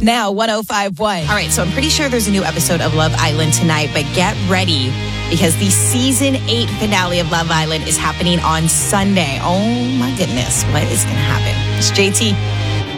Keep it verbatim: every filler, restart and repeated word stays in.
Now, one oh five point one. All right, so I'm pretty sure there's a new episode of Love Island tonight, but get ready because the season eight finale of Love Island is happening on Sunday. Oh my goodness, what is going to happen? It's J T.